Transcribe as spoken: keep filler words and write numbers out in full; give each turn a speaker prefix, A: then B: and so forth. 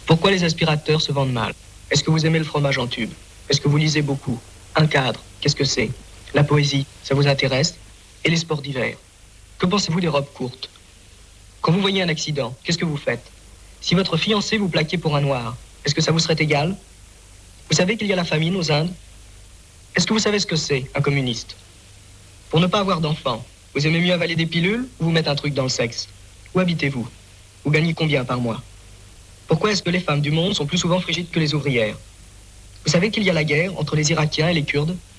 A: Pourquoi les aspirateurs se vendent mal? Est-ce que vous aimez le fromage en tube? Est-ce que vous lisez beaucoup? Un cadre, qu'est-ce que c'est? La poésie, ça vous intéresse? Et les sports d'hiver? Que pensez-vous des robes courtes? Quand vous voyez un accident, qu'est-ce que vous faites? Si votre fiancé vous plaquait pour un noir, est-ce que ça vous serait égal? Vous savez qu'il y a la famine aux Indes? Est-ce que vous savez ce que c'est, un communiste? Pour ne pas avoir d'enfants, vous aimez mieux avaler des pilules ou vous mettre un truc dans le sexe? Où habitez-vous? Vous gagnez combien par mois? Pourquoi est-ce que les femmes du monde sont plus souvent frigides que les ouvrières? Vous savez qu'il y a la guerre entre les Irakiens et les Kurdes?